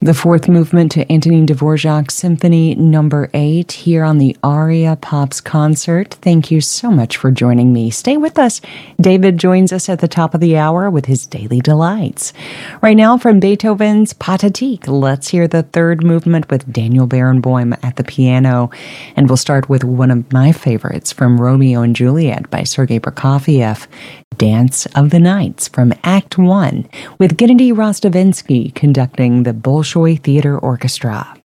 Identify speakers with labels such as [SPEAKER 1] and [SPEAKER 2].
[SPEAKER 1] The fourth movement to Antonin Dvorak's Symphony No. 8 here on the Aria Pops concert. Thank you so much for joining me. Stay with us. David joins us at the top of the hour with his Daily Delights. Right now from Beethoven's Pathetique, let's hear the third movement with Daniel Barenboim at the piano. And we'll start with one of my favorites from Romeo and Juliet by Sergei Prokofiev, Dance of the Nights from Act 1, with Gennady Rostovinsky conducting the Bolshoi Theater Orchestra.